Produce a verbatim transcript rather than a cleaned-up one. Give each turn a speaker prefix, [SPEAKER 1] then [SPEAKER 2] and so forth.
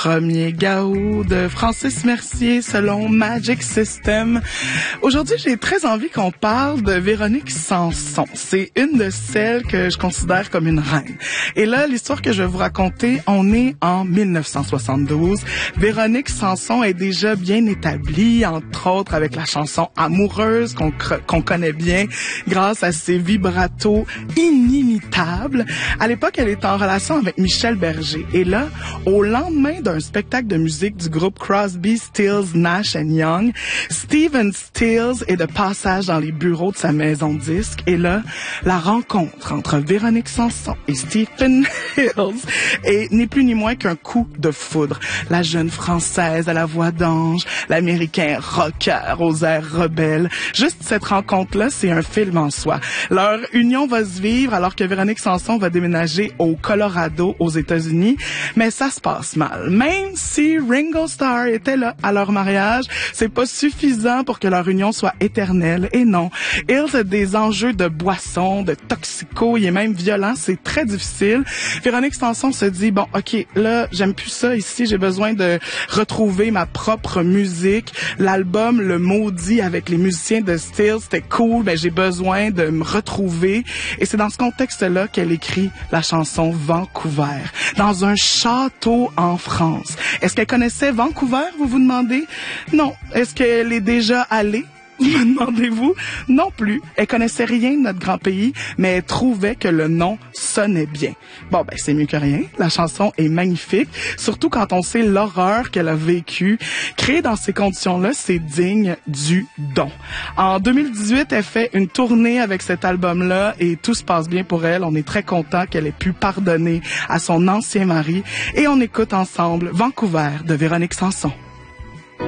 [SPEAKER 1] premier Gaou de Francis Mercier selon Magic System. Aujourd'hui, j'ai très envie qu'on parle de Véronique Sanson. C'est une de celles que je considère comme une reine. Et là, l'histoire que je vais vous raconter, on est en mille neuf cent soixante-douze. Véronique Sanson est déjà bien établie, entre autres avec la chanson Amoureuse qu'on qu'on connaît bien grâce à ses vibratos inimitables. À l'époque, elle est en relation avec Michel Berger. Et là, au lendemain d'un spectacle de musique du groupe Crosby, Stills, Nash and Young, Stephen Stills est de passage dans les bureaux de sa maison de disques. Et là, la rencontre entre Véronique Sanson et Stephen Stills est ni plus ni moins qu'un coup de foudre. La jeune Française à la voix d'ange, l'Américain rocker aux airs rebelles. Juste cette rencontre-là, c'est un film en soi. Leur union va se vivre alors que Véronique Sanson va déménager au Colorado, aux États-Unis. Mais ça se passe mal. Même si Ringo Starr était là à leur mariage, c'est pas suffisant pour que leur union soit éternelle. Et non, ils ont des enjeux de boisson, de toxico, il est même violent, c'est très difficile. Véronique Sanson se dit, bon, ok, là, j'aime plus ça ici, j'ai besoin de retrouver ma propre musique. L'album Le Maudit avec les musiciens de Stills, c'était cool, ben j'ai besoin de me retrouver. Et c'est dans ce contexte-là qu'elle écrit la chanson Vancouver, dans un château en France. Est-ce qu'elle connaissait Vancouver, vous vous demandez? Non. Est-ce qu'elle est déjà allée? Me demandez-vous? Non plus. Elle connaissait rien de notre grand pays, mais elle trouvait que le nom sonnait bien. Bon, ben, c'est mieux que rien. La chanson est magnifique, surtout quand on sait l'horreur qu'elle a vécue. Créée dans ces conditions-là, c'est digne du don. En deux mille dix-huit, elle fait une tournée avec cet album-là et tout se passe bien pour elle. On est très content qu'elle ait pu pardonner à son ancien mari et on écoute ensemble Vancouver de Véronique Sanson.